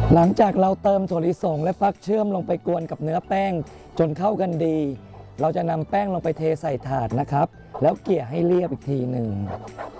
หลังจากเราเติมถั่วลิสงและฟักเชื่อมลงไปกวนกับเนื้อแป้งจนเข้ากันดี เราจะนำแป้งลงไปเทใส่ถาดนะครับแล้วเกี่ยให้เรียบอีกทีหนึ่ง